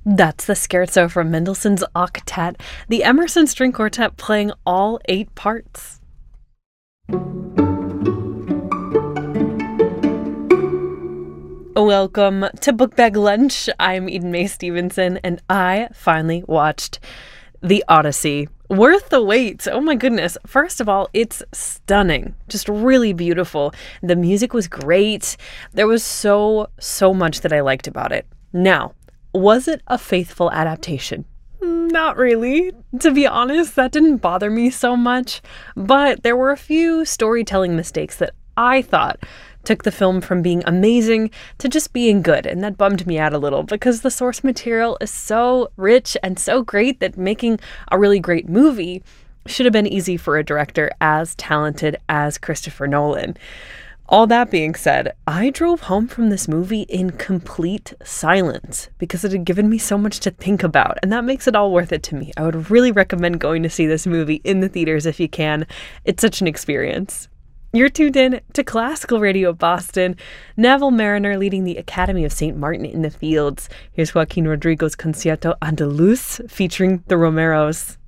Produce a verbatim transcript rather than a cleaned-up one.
That's the scherzo from Mendelssohn's Octet, the Emerson String Quartet playing all eight parts. Welcome to Book Bag Lunch. I'm Eden Mae Stevenson, and I finally watched The Odyssey. Worth the wait. Oh my goodness. First of all, it's stunning. Just really beautiful. The music was great. There was so, so much that I liked about it. Now, was it a faithful adaptation? Not really. To be honest, that didn't bother me so much. But there were a few storytelling mistakes that I thought took the film from being amazing to just being good, and that bummed me out a little because the source material is so rich and so great that making a really great movie should have been easy for a director as talented as Christopher Nolan. All that being said, I drove home from this movie in complete silence because it had given me so much to think about, and that makes it all worth it to me. I would really recommend going to see this movie in the theaters if you can. It's such an experience. You're tuned in to Classical Radio Boston. Neville Mariner leading the Academy of Saint Martin in the Fields. Here's Joaquin Rodrigo's Concierto Andaluz featuring the Romeros.